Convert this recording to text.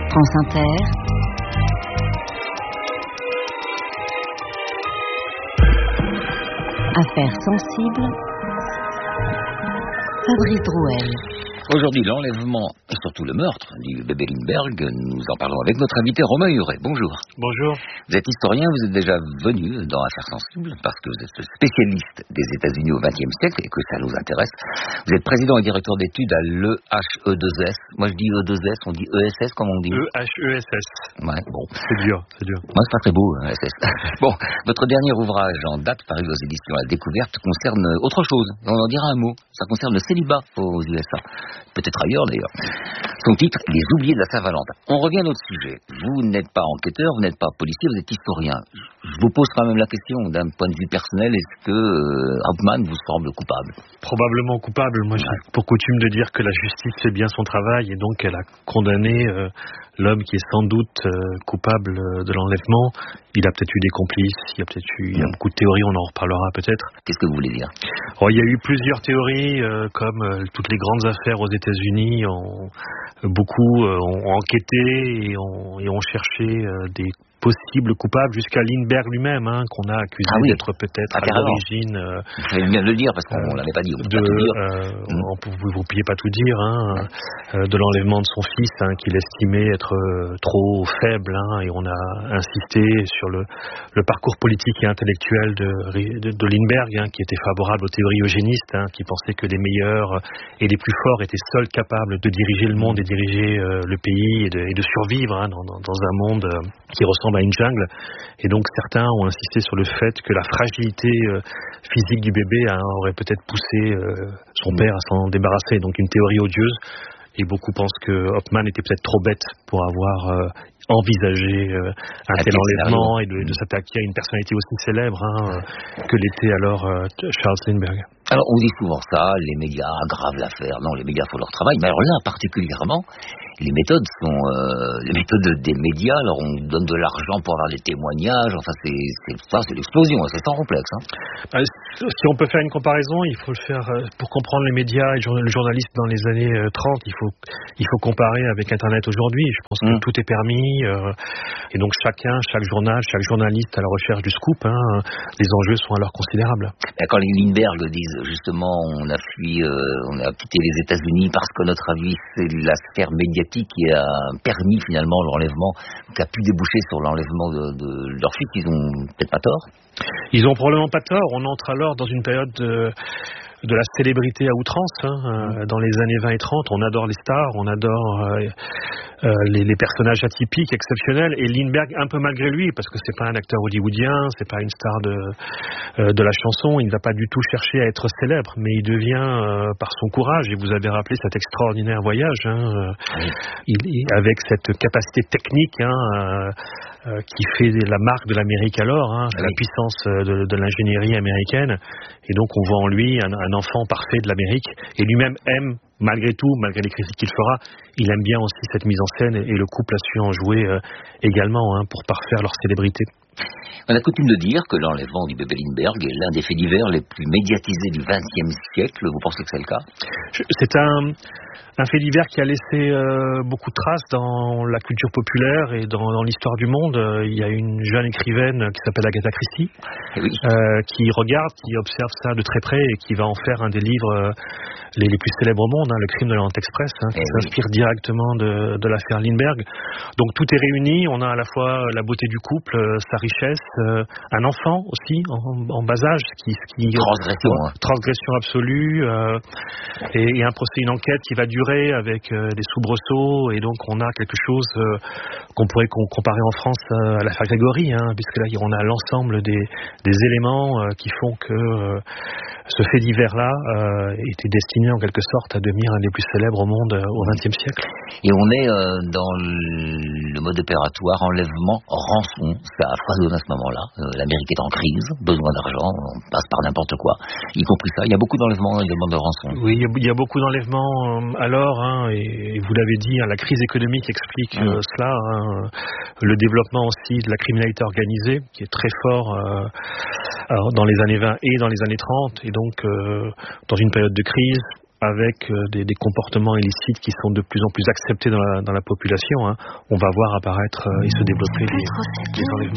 France Inter. Affaires sensibles. Fabrice Drouel. Aujourd'hui, l'enlèvement et surtout le meurtre du bébé Lindbergh, nous en parlons avec notre invité Romain Huret. Bonjour. Bonjour. Vous êtes historien, vous êtes déjà venu dans Affaires sensibles parce que vous êtes spécialiste des États-Unis au XXe siècle et que ça nous intéresse. Vous êtes président et directeur d'études à l'EHE2S. Moi je dis E2S, on dit ESS, comme on dit. EHESS. Ouais, bon. C'est dur. Moi c'est pas très beau, SS. Bon, votre dernier ouvrage en date, paru aux éditions La Découverte, concerne autre chose. On en dira un mot. Ça concerne le célibat aux USA. Peut-être ailleurs d'ailleurs. Son titre, Les oubliés de la Saint-Valentin. On revient à notre sujet. Vous n'êtes pas enquêteur, vous n'êtes pas policier, vous êtes historien. Je vous pose quand même la question, d'un point de vue personnel, est-ce que Hauptmann vous semble coupable ? Probablement coupable. Moi, j'ai pour coutume de dire que la justice fait bien son travail et donc elle a condamné l'homme qui est sans doute coupable de l'enlèvement. Il a peut-être eu des complices, il y a beaucoup de théories, on en reparlera peut-être. Qu'est-ce que vous voulez dire ? Il y a eu plusieurs théories, comme toutes les grandes affaires aux États-Unis, beaucoup ont enquêté et ont cherché des possibles coupables jusqu'à Lindbergh lui-même, qu'on a accusé d'être peut-être à l'origine. Vous faites bien de le dire parce qu'on l'avait pas dit. Vous ne pouviez pas tout dire. De l'enlèvement de son fils, qu'il estimait être trop faible, et on a insisté sur le parcours politique et intellectuel de Lindbergh, qui était favorable aux théories eugénistes, qui pensait que les meilleurs et les plus forts étaient seuls capables de diriger le monde et diriger le pays et de survivre dans un monde qui ressemble à une jungle. Et donc certains ont insisté sur le fait que la fragilité physique du bébé aurait peut-être poussé son père à s'en débarrasser. Donc une théorie odieuse. Et beaucoup pensent que Hauptmann était peut-être trop bête pour avoir envisagé un tel enlèvement et de s'attaquer à une personnalité aussi célèbre que l'était alors Charles Lindbergh. Alors on dit souvent ça, les médias aggravent l'affaire. Non, les médias font leur travail. Mais alors là, particulièrement, les méthodes sont les méthodes des médias. Alors on donne de l'argent pour avoir des témoignages. Enfin, c'est l'explosion. C'est sans complexe. Si on peut faire une comparaison, il faut le faire pour comprendre les médias et le journalisme dans les années 30. Il faut comparer avec Internet aujourd'hui. Je pense que tout est permis. Et donc chaque journal, chaque journaliste à la recherche du scoop. Les enjeux sont alors considérables. Et quand les Lindbergh le disent, justement, on a quitté les États-Unis parce que notre avis, c'est la sphère médiatique qui a permis finalement l'enlèvement, qui a pu déboucher sur l'enlèvement de leur fils. Ils ont peut-être pas tort. Ils ont probablement pas tort. On entre alors dans une période de la célébrité à outrance. Dans les années 20 et 30, on adore les stars, on adore les personnages atypiques, exceptionnels, et Lindbergh un peu malgré lui, parce que c'est pas un acteur hollywoodien, c'est pas une star de la chanson, il ne va pas du tout chercher à être célèbre, mais il devient par son courage, et vous avez rappelé cet extraordinaire voyage, avec cette capacité technique qui fait la marque de l'Amérique alors, la puissance de l'ingénierie américaine, et donc on voit en lui un enfant parfait de l'Amérique, et lui-même aime, malgré tout, malgré les critiques qu'il fera, il aime bien aussi cette mise en scène, et le couple a su en jouer également pour parfaire leur célébrité. On a coutume de dire que l'enlèvement du bébé Lindbergh est l'un des faits divers les plus médiatisés du XXe siècle. Vous pensez que c'est le cas ? C'est un fait divers qui a laissé beaucoup de traces dans la culture populaire et dans l'histoire du monde. Il y a une jeune écrivaine qui s'appelle Agatha Christie, qui regarde, qui observe ça de très près et qui va en faire un des livres les plus célèbres au monde, Le Crime de l'Orient Express, qui s'inspire directement de l'affaire Lindbergh. Donc tout est réuni, on a à la fois la beauté du couple, sa richesse, un enfant aussi en bas âge, transgression absolue, et un procès, une enquête qui va durer avec des soubresauts, et donc on a quelque chose qu'on pourrait comparer en France à l'affaire Grégory, puisque là on a l'ensemble des éléments qui font que ce fait divers-là était destiné en quelque sorte à devenir un des plus célèbres au monde au XXe siècle. Et on est dans le mode opératoire enlèvement, rançon. Ça foisonne à ce moment-là. L'Amérique est en crise, besoin d'argent, on passe par n'importe quoi, y compris ça. Il y a beaucoup d'enlèvements et de demandes de rançon. Oui, il y a beaucoup d'enlèvements alors, et vous l'avez dit, la crise économique explique cela. Le développement aussi de la criminalité organisée, qui est très fort dans les années 20 et dans les années 30, et donc dans une période de crise, avec des comportements illicites qui sont de plus en plus acceptés dans la population, on va voir apparaître et se développer les enlèvements.